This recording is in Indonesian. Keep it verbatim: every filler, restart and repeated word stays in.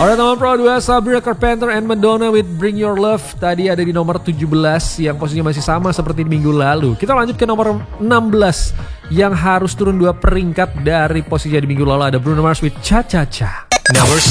Alright nomor Pro dua, Sabrina Carpenter and Madonna with Bring Your Love. Tadi ada di nomor tujuh belas yang posisinya masih sama seperti di minggu lalu. Kita lanjut ke nomor enam belas yang harus turun dua peringkat dari posisi di minggu lalu. Ada Bruno Mars with Cha Cha Cha. Number